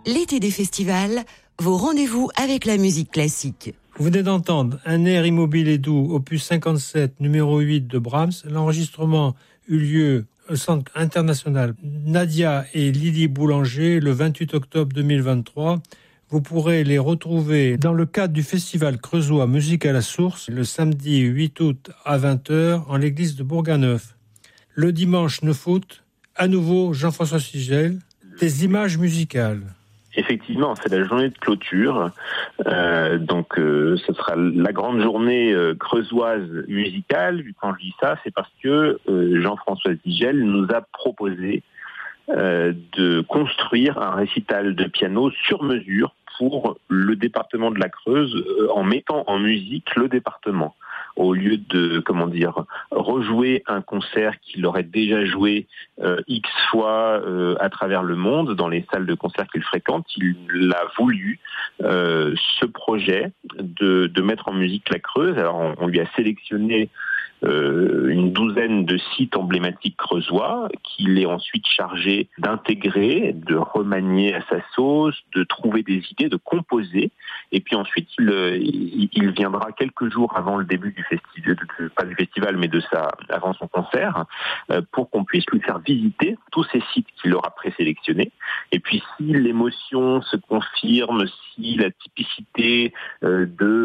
L'été des festivals, vos rendez-vous avec la musique classique. Vous venez d'entendre Un air immobile et doux, opus 57, numéro 8 de Brahms. L'enregistrement eut lieu au Centre international Nadia et Lily Boulanger le 28 octobre 2023. Vous pourrez les retrouver dans le cadre du festival creusois Musique à la Source le samedi 8 août à 20h en l'église de Bourganeuf. Le dimanche 9 août, à nouveau Jean-François Sigel, des images musicales. Effectivement, c'est la journée de clôture, donc ce sera la grande journée creusoise musicale. Quand je dis ça, c'est parce que Jean-François Sigel nous a proposé de construire un récital de piano sur mesure pour le département de la Creuse, en mettant en musique le département. Au lieu de, rejouer un concert qu'il aurait déjà joué X fois à travers le monde, dans les salles de concert qu'il fréquente, il a voulu ce projet de mettre en musique la Creuse. Alors on lui a sélectionné une douzaine de sites emblématiques creusois qu'il est ensuite chargé d'intégrer, de remanier à sa sauce, de trouver des idées, de composer. Et puis ensuite, il viendra quelques jours avant le début du festival, pas du festival, mais avant son concert, pour qu'on puisse lui faire visiter tous ces sites qu'il aura présélectionnés. Et puis si l'émotion se confirme, si la typicité de